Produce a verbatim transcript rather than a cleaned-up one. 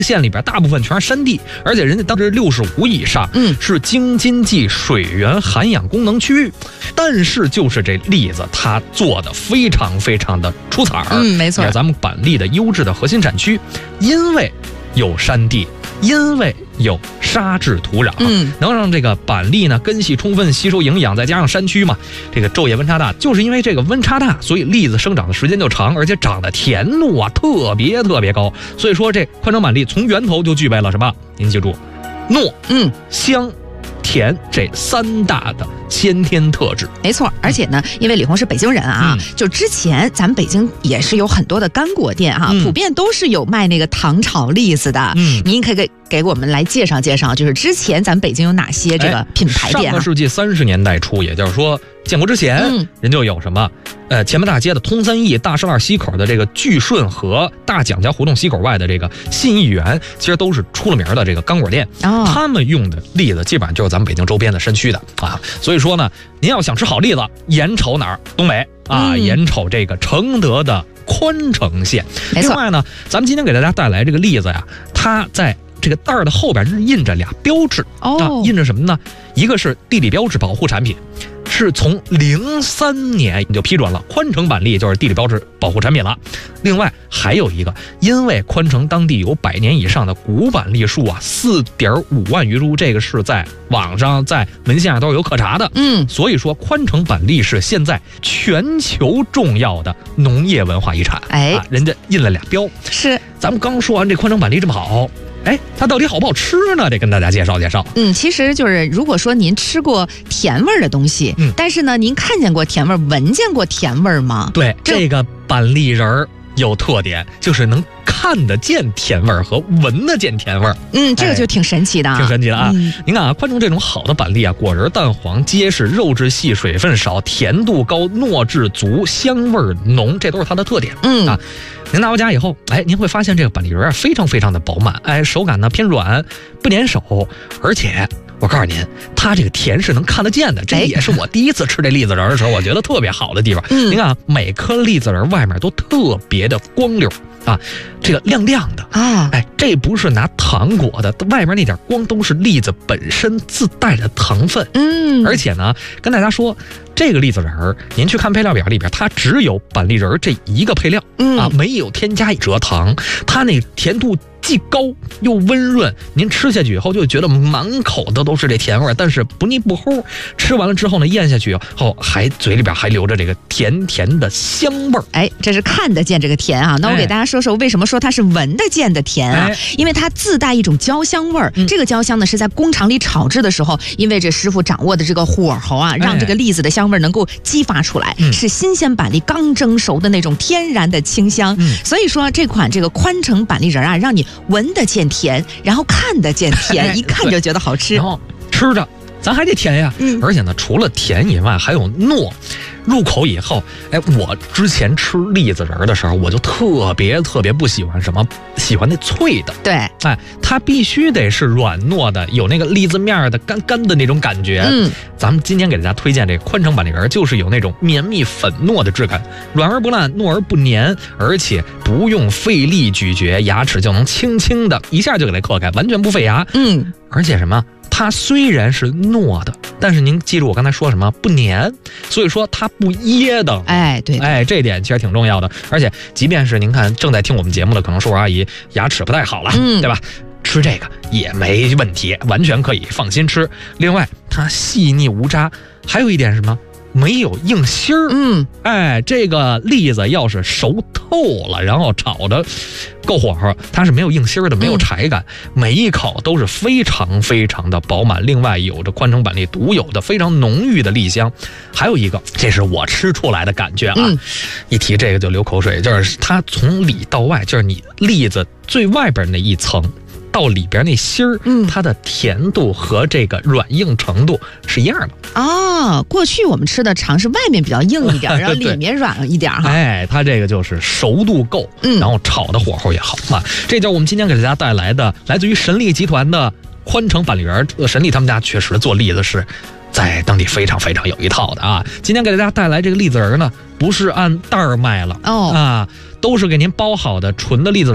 县里边大部分全是山地，而且人家当时六十五以上， 嗯， 是京津冀水源涵养功能区域。但是就是这栗子，它做的非常非常的出彩儿， 嗯，没错， 也是咱们板栗的优质的核心产区，因为有山地，因为有沙质土壤， 嗯， 能让这个板栗呢根系充分吸收营养，再加上山区嘛，这个昼夜温差大，就是因为这个温差大，所以栗子生长的时间就长，而且长的甜度啊特别特别高。所以说这宽城板栗从源头就具备了什么？您记住，糯、 嗯、 香、甜这三大的先天特质。 没错，而且呢，因为李红是北京人啊， 嗯、 就之前咱们北京也是有很多的干果店哈、啊嗯，普遍都是有卖那个糖炒栗子的。嗯，您可以给给我们来介绍介绍，就是之前咱们北京有哪些这个品牌店、啊？ 上个世纪三十年代初，也就是说建国之前，嗯、人就有什么？呃，前门大街的通三义、大栅栏西口的这个聚顺和大蒋家胡同西口外的这个信义园，其实都是出了名的这个干果店。哦，他们用的栗子基本上就是咱们北京周边的山区的啊。所以说呢，您要想吃好栗子，眼瞅哪儿？东北啊，嗯、眼瞅这个承德的宽城县。 没错。 另外呢，咱们今天给大家带来这个栗子呀，它在这个袋儿的后边是印着俩标志。哦，啊、印着什么呢？一个是地理标志保护产品。是从零三年就批准了宽城板栗就是地理标志保护产品了。另外还有一个，因为宽城当地有百年以上的古板栗树啊，四点五万余株，这个是在网上在文献上都是有可查的。嗯，所以说宽城板栗是现在全球重要的农业文化遗产。哎，啊、人家印了俩标。是，咱们刚说完这宽城板栗这么好。哎，它到底好不好吃呢？得跟大家介绍介绍。 嗯，其实就是如果说您吃过甜味儿的东西，嗯，但是呢，您看见过甜味儿，闻见过甜味儿吗？ 对，这, 这个板栗仁儿有特点，就是能看得见甜味儿和闻得见甜味儿。 嗯，这个就挺神奇的、啊哎，挺神奇的啊！嗯、您看啊，宽城这种好的板栗啊，果仁淡黄、结实、肉质细、水分少、甜度高、糯质足、香味浓，这都是它的特点。嗯啊。您拿回家以后，哎，您会发现这个板栗仁啊非常非常的饱满，哎，手感呢偏软，不粘手，而且我告诉您，它这个甜是能看得见的，这也是我第一次吃这栗子仁的时候，我觉得特别好的地方。嗯，您看每颗栗子仁外面都特别的光溜啊，这个亮亮的啊，哎，这不是拿糖裹的，外面那点光都是栗子本身自带的糖分。嗯，而且呢，跟大家说。这个栗子仁儿，您去看配料表里边，它只有板栗仁这一个配料，嗯啊，没有添加蔗糖，它那甜度既高又温润，您吃下去以后就觉得满口的都是这甜味，但是不腻不齁。吃完了之后呢，咽下去以后还嘴里边还留着这个甜甜的香味儿。 哎，这是看得见这个甜啊。那我给大家说说为什么说它是闻得见的甜啊？哎、因为它自带一种焦香味儿、嗯。这个焦香呢是在工厂里炒制的时候，因为这师傅掌握的这个火候啊，让这个栗子的香味能够激发出来，嗯、是新鲜板栗刚蒸熟的那种天然的清香。嗯、所以说这款这个宽城板栗仁啊，让你闻得见甜，然后看得见甜，一看就觉得好吃。 然后吃着，咱还得甜呀。嗯，而且呢，除了甜以外，还有糯。入口以后，哎，我之前吃栗子仁的时候，我就特别特别不喜欢什么，喜欢那脆的。 对， 哎，它必须得是软糯的，有那个栗子面的干干的那种感觉。嗯，咱们今天给大家推荐这个宽城板栗仁，就是有那种绵密粉糯的质感，软而不烂，糯而不黏，而且不用费力咀嚼，牙齿就能轻轻的一下就给它嗑开，完全不费牙。嗯，而且什么？它虽然是糯的，但是您记住我刚才说什么？不粘，所以说它不噎的。 哎，对， 哎，这点其实挺重要的。而且，即便是您看正在听我们节目的，可能叔叔阿姨牙齿不太好了，嗯，对吧？吃这个也没问题，完全可以放心吃。另外，它细腻无渣，还有一点什么？没有硬芯儿。嗯，哎，这个栗子要是熟透了，然后炒的够火候，它是没有硬芯儿的，没有柴感，嗯、每一口都是非常非常的饱满。另外有着宽城板栗独有的非常浓郁的栗香。还有一个，这是我吃出来的感觉啊，嗯、一提这个就流口水，就是它从里到外，就是你栗子最外边那一层。到里边那芯儿，嗯，它的甜度和这个软硬程度是一样的哦。过去我们吃的尝是外面比较硬一点，然后里面软一点哈。 哎，它这个就是熟度够，嗯，然后炒的火候也好啊。这就是我们今天给大家带来的，来自于神力集团的宽城板栗仁。神力他们家确实做栗子是在当地非常非常有一套的啊。今天给大家带来这个栗子仁呢，不是按袋儿卖了哦啊，都是给您包好的纯的栗子仁。